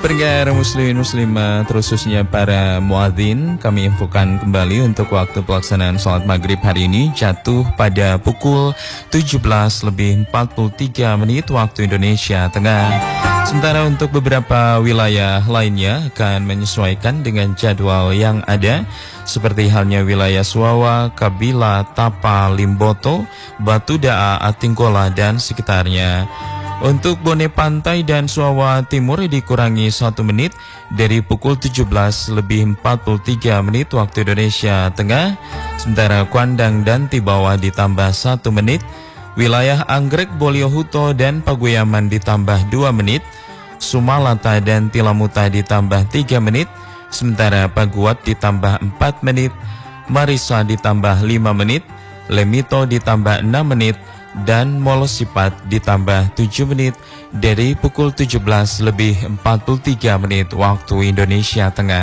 Pendengar muslimin muslimah, khususnya para muadzin, kami infokan kembali untuk waktu pelaksanaan sholat maghrib hari ini jatuh pada pukul 17:43 waktu Indonesia Tengah. Sementara untuk beberapa wilayah lainnya akan menyesuaikan dengan jadwal yang ada, seperti halnya wilayah Suawa, Kabila, Tapa, Limboto, Batu Daa, Atinggola, dan sekitarnya. Untuk Bone Pantai dan Suawa Timur dikurangi 1 menit dari pukul 17:43 waktu Indonesia Tengah. Sementara Kuandang dan Tibawa ditambah 1 menit. Wilayah Anggrek, Boliohuto, dan Paguyaman ditambah 2 menit. Sumalata dan Tilamuta ditambah 3 menit. Sementara Paguat ditambah 4 menit. Marisa ditambah 5 menit. Lemito ditambah 6 menit. Dan Molosipat ditambah 7 menit dari pukul 17:43 waktu Indonesia Tengah.